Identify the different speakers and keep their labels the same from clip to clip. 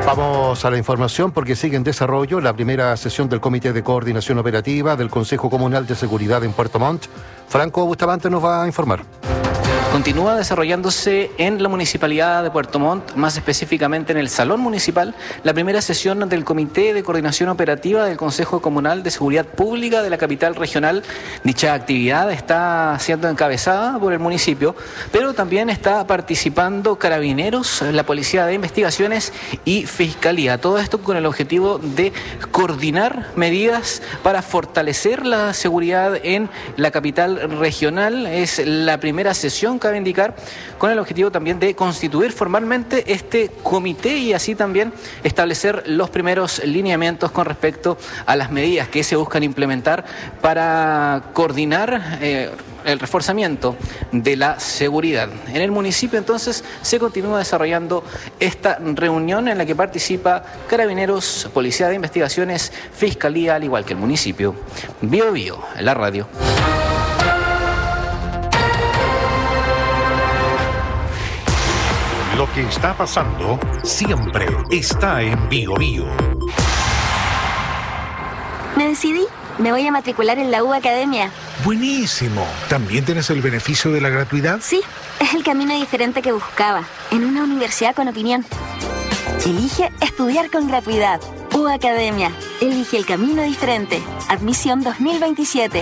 Speaker 1: Vamos a la información porque sigue en desarrollo la primera sesión del Comité de Coordinación Operativa del Consejo Comunal de Seguridad en Puerto Montt. Franco Bustamante nos va a informar.
Speaker 2: Continúa desarrollándose en la Municipalidad de Puerto Montt, más específicamente en el Salón Municipal, la primera sesión del Comité de Coordinación Operativa del Consejo Comunal de Seguridad Pública de la capital regional. Dicha actividad está siendo encabezada por el municipio, pero también está participando Carabineros, la Policía de Investigaciones y Fiscalía. Todo esto con el objetivo de coordinar medidas para fortalecer la seguridad en la capital regional. Es la primera sesión, cabe indicar, con el objetivo también de constituir formalmente este comité y así también establecer los primeros lineamientos con respecto a las medidas que se buscan implementar para coordinar el reforzamiento de la seguridad. En el municipio entonces se continúa desarrollando esta reunión en la que participa Carabineros, Policía de Investigaciones, Fiscalía, al igual que el municipio. Bio Bio, en la radio.
Speaker 3: Lo que está pasando siempre está en Bio Bio.
Speaker 4: Me decidí. Me voy a matricular en la U Academia.
Speaker 3: Buenísimo. ¿También tienes el beneficio de la gratuidad?
Speaker 4: Sí, es el camino diferente que buscaba. En una universidad con opinión. Elige estudiar con gratuidad. U Academia. Elige el camino diferente. Admisión 2027.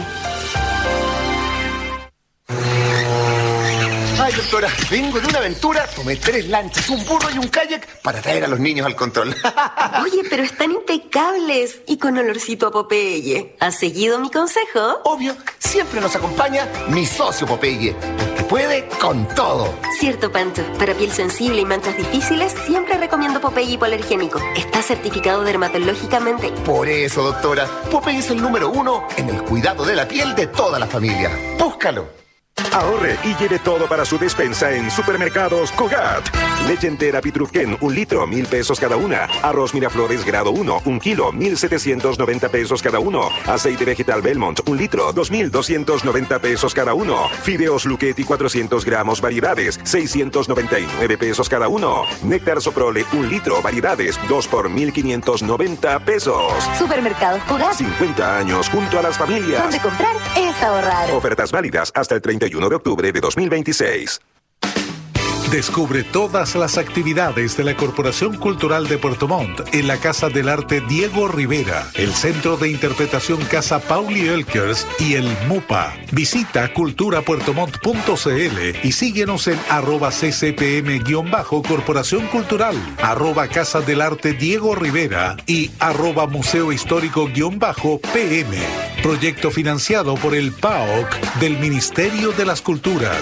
Speaker 5: Ay, doctora, vengo de una aventura, tomé 3 lanchas, un burro y un kayak para traer a los niños al control.
Speaker 6: Oye, pero están impecables y con olorcito a Popeye. ¿Has seguido mi consejo?
Speaker 5: Obvio, siempre nos acompaña mi socio Popeye, porque puede con todo.
Speaker 6: Cierto, Pancho. Para piel sensible y manchas difíciles, siempre recomiendo Popeye hipoalergénico. Está certificado dermatológicamente.
Speaker 5: Por eso, doctora, Popeye es el número 1 en el cuidado de la piel de toda la familia. Búscalo.
Speaker 7: Ahorre y lleve todo para su despensa en Supermercados Cogat. Leche entera Pitrufquén, 1 litro, 1,000 pesos cada una. Arroz Miraflores grado 1, 1 kilo, 1,790 pesos cada uno. Aceite vegetal Belmont, 1 litro, 2,290 pesos cada uno. Fideos Luchetti 400 gramos variedades, 699 pesos cada uno. Néctar Soprole, 1 litro, variedades, 2 por 1,590 pesos.
Speaker 4: Supermercados Cogat.
Speaker 7: 50 años junto a las familias.
Speaker 4: Donde comprar es ahorrar.
Speaker 7: Ofertas válidas hasta el 31 de octubre de 2026.
Speaker 3: Descubre todas las actividades de la Corporación Cultural de Puerto Montt en la Casa del Arte Diego Rivera, el Centro de Interpretación Casa Pauli Elkers y el MUPA. Visita culturapuertomont.cl y síguenos en @ccpm_Corporación Cultural, @Casa del Arte Diego Rivera y @Museo Histórico_PM. Proyecto financiado por el PAOC del Ministerio de las Culturas.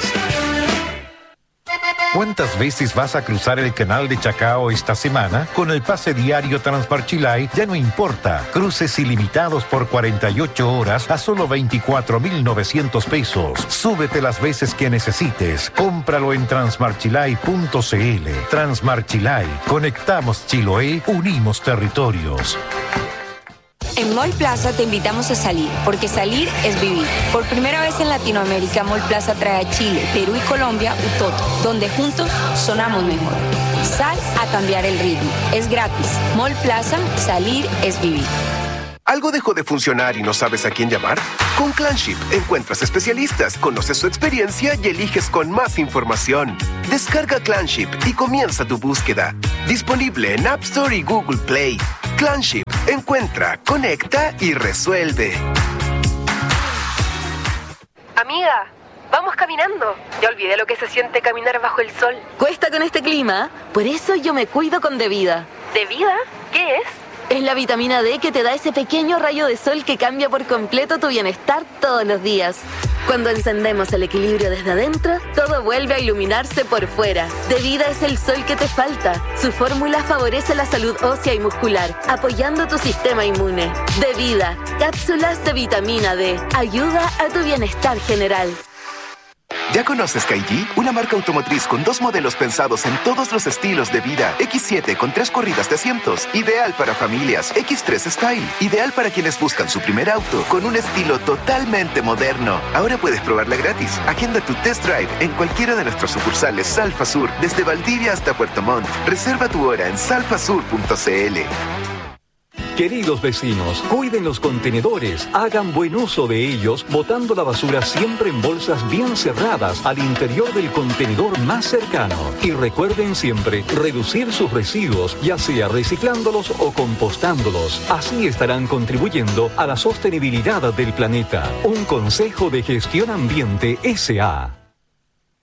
Speaker 8: ¿Cuántas veces vas a cruzar el canal de Chacao esta semana? Con el pase diario Transmar Chilay ya no importa. Cruces ilimitados por 48 horas a solo 24.900 pesos. Súbete las veces que necesites. Cómpralo en transmarchilay.cl. Transmar Chilay. Conectamos Chiloé, unimos territorios.
Speaker 9: En Mall Plaza te invitamos a salir, porque salir es vivir. Por primera vez en Latinoamérica, Mall Plaza trae a Chile, Perú y Colombia Utoto, donde juntos sonamos mejor. Sal a cambiar el ritmo. Es gratis. Mall Plaza, salir es vivir.
Speaker 10: ¿Algo dejó de funcionar y no sabes a quién llamar? Con Clanship encuentras especialistas, conoces su experiencia y eliges con más información. Descarga Clanship y comienza tu búsqueda. Disponible en App Store y Google Play. Clanship. Encuentra, conecta y resuelve.
Speaker 6: Amiga, vamos caminando. Ya olvidé lo que se siente caminar bajo el sol.
Speaker 11: Cuesta con este clima, por eso yo me cuido con Devida.
Speaker 6: ¿Devida? ¿Qué es?
Speaker 11: Es la vitamina D que te da ese pequeño rayo de sol que cambia por completo tu bienestar todos los días. Cuando encendemos el equilibrio desde adentro, todo vuelve a iluminarse por fuera. Devida es el sol que te falta. Su fórmula favorece la salud ósea y muscular, apoyando tu sistema inmune. Devida, cápsulas de vitamina D. Ayuda a tu bienestar general.
Speaker 10: ¿Ya conoces Kaiji? Una marca automotriz con 2 modelos pensados en todos los estilos de vida. X7 con 3 corridas de asientos, ideal para familias. X3 Style, ideal para quienes buscan su primer auto, con un estilo totalmente moderno. Ahora puedes probarla gratis. Agenda tu test drive en cualquiera de nuestras sucursales Salfa Sur, desde Valdivia hasta Puerto Montt. Reserva tu hora en salfasur.cl.
Speaker 12: Queridos vecinos, cuiden los contenedores, hagan buen uso de ellos, botando la basura siempre en bolsas bien cerradas al interior del contenedor más cercano. Y recuerden siempre reducir sus residuos, ya sea reciclándolos o compostándolos. Así estarán contribuyendo a la sostenibilidad del planeta. Un consejo de Gestión Ambiente S.A.